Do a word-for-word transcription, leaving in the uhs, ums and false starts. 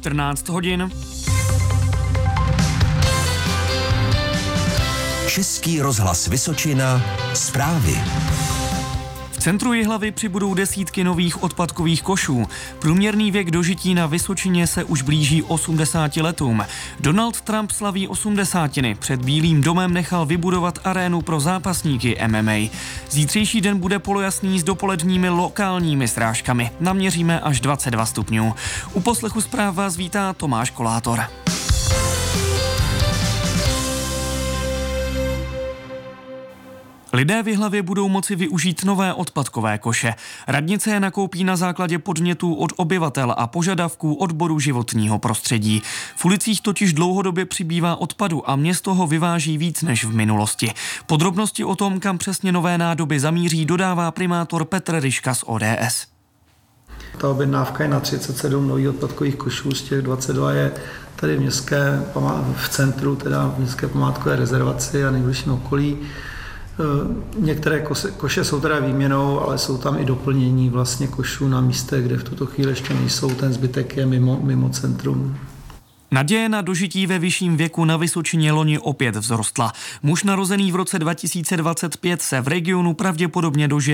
čtrnáct hodin. Český rozhlas Vysočina, zprávy. V centru Jihlavy přibudou desítky nových odpadkových košů. Průměrný věk dožití na Vysočině se už blíží osmdesáti letům. Donald Trump slaví osmdesátiny. Před Bílým domem nechal vybudovat arénu pro zápasníky M M A. Zítřejší den bude polojasný s dopoledními lokálními srážkami. Naměříme až dvacet dva stupňů. U poslechu zpráv vás vítá Tomáš Kolátor. Lidé v Jihlavě budou moci využít nové odpadkové koše. Radnice je nakoupí na základě podnětů od obyvatel a požadavků odboru životního prostředí. V ulicích totiž dlouhodobě přibývá odpadu a město ho vyváží víc než v minulosti. Podrobnosti o tom, kam přesně nové nádoby zamíří, dodává primátor Petr Ryška z O D S. Ta objednávka je na třicet sedm nových odpadkových košů, z těch dvacet dva je tady v městské, v centru, teda v městské památkové rezervaci a nejbližším okolí. Některé koše jsou teda výměnou, ale jsou tam i doplnění vlastně košů na místech, kde v tuto chvíli ještě nejsou, ten zbytek je mimo, mimo centrum. Naděje na dožití ve vyšším věku na Vysočině loni opět vzrostla. Muž narozený v roce dva tisíce dvacet pět se v regionu pravděpodobně dožije